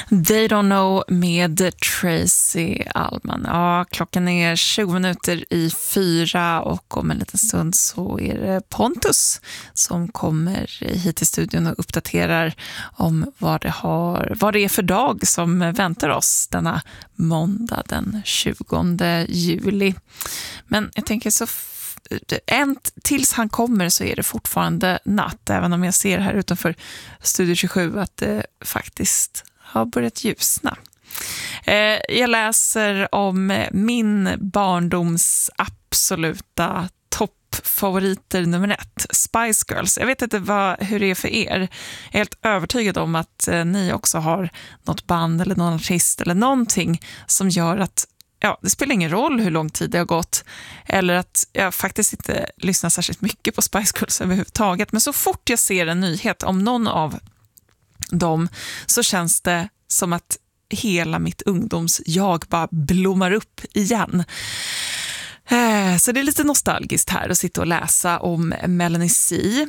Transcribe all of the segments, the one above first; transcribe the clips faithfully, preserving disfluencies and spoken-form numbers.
They Don't Know med Tracy Allman. Ja, klockan är tjugo minuter i fyra och om en liten stund så är det Pontus som kommer hit till studion och uppdaterar om vad det, har, vad det är för dag som väntar oss denna måndag den tjugonde juli. Men jag tänker så En, tills han kommer så är det fortfarande natt, även om jag ser här utanför Studio tjugosju att det faktiskt har börjat ljusna. Eh, jag läser om min barndoms absoluta toppfavoriter nummer ett, Spice Girls. Jag vet inte vad, hur det är för er. Jag är helt övertygad om att eh, ni också har något band eller någon artist eller någonting som gör att ja, det spelar ingen roll hur lång tid det har gått eller att jag faktiskt inte lyssnar särskilt mycket på Spice Girls överhuvudtaget. Men så fort jag ser en nyhet om någon av dem så känns det som att hela mitt ungdoms jag bara blommar upp igen. Så det är lite nostalgiskt här att sitta och läsa om Melanie C.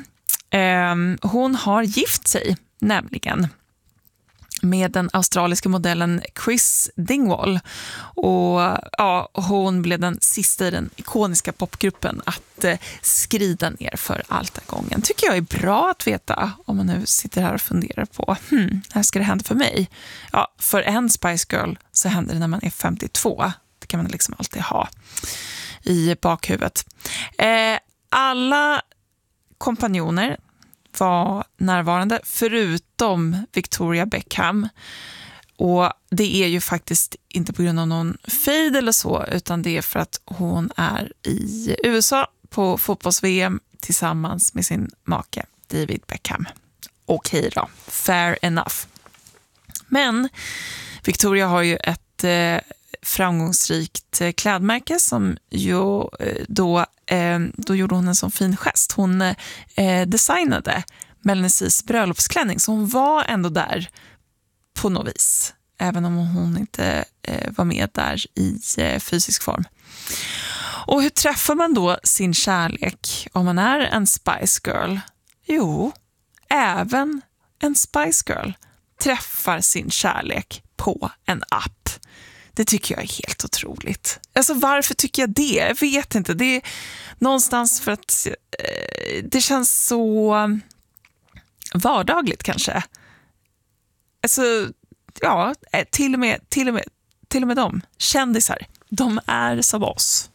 Hon har gift sig nämligen med den australiska modellen Chris Dingwall. Och ja, hon blev den sista i den ikoniska popgruppen att eh, skrida ner för altargången. Tycker jag är bra att veta om man nu sitter här och funderar på hmm, här ska det hända för mig. Ja, för en Spice Girl så händer det när man är femtiotvå. Det kan man liksom alltid ha i bakhuvudet. Eh, alla kompanjoner var närvarande förutom Victoria Beckham, och det är ju faktiskt inte på grund av någon fade eller så, utan det är för att hon är i U S A på fotbolls-V M tillsammans med sin make David Beckham. Okej då, fair enough. Men Victoria har ju ett eh, framgångsrikt eh, klädmärke som ju eh, då eh, då gjorde hon en sån fin gest. Hon eh, designade Melanie C's bröllopsklänning, så hon var ändå där på något vis, även om hon inte eh, var med där i eh, fysisk form. Och hur träffar man då sin kärlek om man är en Spice Girl? Jo, även en Spice Girl träffar sin kärlek på en app. Det tycker jag är helt otroligt. Alltså varför tycker jag det? Jag vet inte. Det är någonstans för att eh, det känns så vardagligt kanske. Alltså ja, till och med till och med till och med de kändisar, de är som oss.